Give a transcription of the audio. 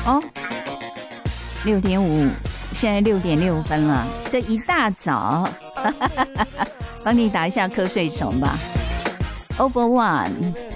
哦，6:05，现在6:06了，这一大早，帮你打一下瞌睡虫吧。Over One。